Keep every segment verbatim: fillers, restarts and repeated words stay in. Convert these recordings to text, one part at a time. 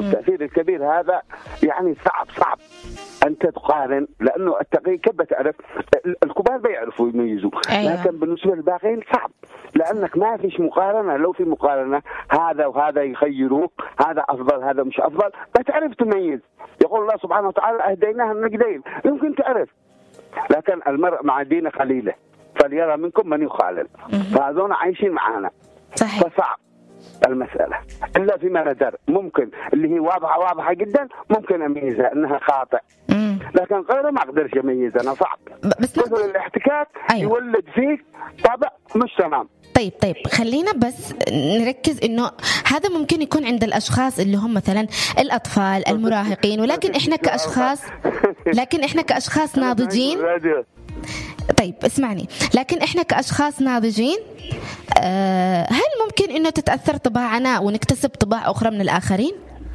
والتأثير الكبير هذا يعني صعب صعب أنت تقارن، لأنه التقي كيف بتعرف؟ الكبار بيعرفوا يميزوا، لكن بالنسبة للباقيين صعب، لأنك ما فيش مقارنة. لو في مقارنة هذا وهذا يخيروك، هذا أفضل هذا مش أفضل، بتعرف تميز. يقول الله سبحانه وتعالى أهديناها النجدين، يمكن تعرف. لكن المرء مع دين خليله فليرى منكم من يخالل، فهذون عايشين معانا. صحيح. فصعب المسألة إلا فيما ندر. ممكن اللي هي واضحة واضحة جدا ممكن أميزها أنها خاطئ، مم. لكن غيره ما أقدرش أميزها، أنا صعب. بس مثل الاحتكاك أيوة. يولد فيك طبع مش تمام. طيب طيب خلينا بس نركز إنه هذا ممكن يكون عند الأشخاص اللي هم مثلا الأطفال المراهقين، ولكن إحنا كأشخاص لكن إحنا كأشخاص ناضجين. طيب اسمعني، لكن إحنا كأشخاص ناضجين أه هل ممكن إنه تتأثر طباعنا ونكتسب طباع أخرى من الآخرين؟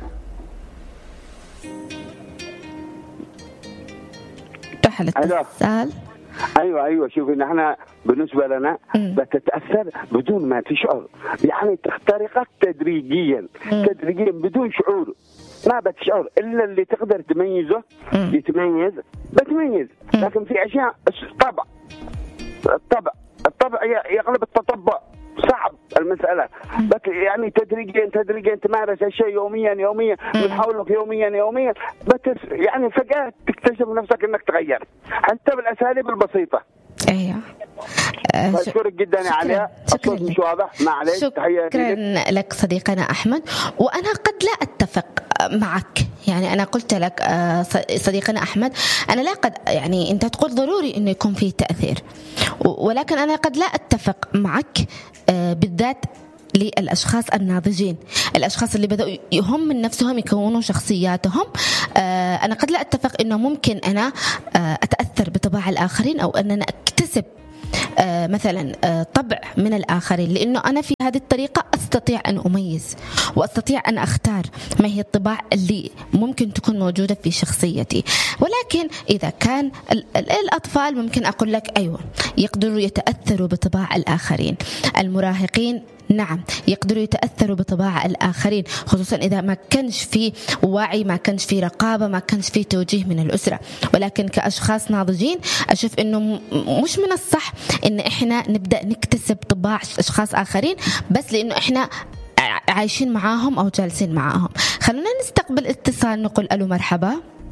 رحلت الاتصال. ايوه ايوه شوفي نحن بالنسبه لنا م. بتتاثر بدون ما تشعر، يعني تخترقك تدريجيا م. تدريجيا بدون شعور، ما بتشعر الا اللي تقدر تميزه م. يتميز بتميز. م. لكن في اشياء طبع الطبع الطبع يغلب التطبع، صعب المسألة. بس يعني تدريجيا تدريجيا تمارس الشيء يوميا يوميا من حولك يوميا يوميا بس يعني فجأة تكتشف نفسك انك تغير حتى بالأساليب البسيطة. ايوه أشكرك جدا يا علياء. الصوت مش واضح، ما عليك. شكرا لك صديقنا أحمد. وأنا قد لا أتفق معك، يعني أنا قلت لك صديقنا أحمد أنا لا قد يعني أنت تقول ضروري إنه يكون فيه تأثير، ولكن أنا قد لا أتفق معك بالذات للأشخاص الناضجين، الأشخاص اللي بدأوا هم من نفسهم يكونوا شخصياتهم. أنا قد لا أتفق إنه ممكن أنا أتأثر بطباع الآخرين أو أن أنا أكتسب مثلا طبع من الآخرين، لأنه أنا في هذه الطريقة أستطيع أن أميز وأستطيع أن أختار ما هي الطباع اللي ممكن تكون موجودة في شخصيتي. ولكن إذا كان الأطفال ممكن أقول لك أيوة يقدروا يتأثروا بطباع الآخرين، المراهقين نعم يقدروا يتأثروا بطباع الآخرين، خصوصا إذا ما كانش في وعي، ما كانش في رقابة، ما كانش في توجيه من الأسرة. ولكن كأشخاص ناضجين أشوف إنه مش من الصح إن إحنا نبدأ نكتسب طباع أشخاص آخرين بس لأنه إحنا عايشين معاهم أو جالسين معاهم. خلونا نستقبل اتصال، نقول ألو مرحبا.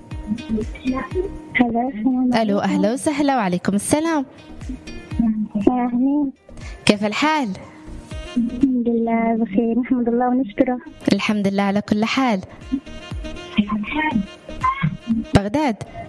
ألو أهلا وسهلا. وعليكم السلام. كيف الحال؟ الحمد لله بخير، نحمد الله ونشكره. الحمد لله على كل حال. بغداد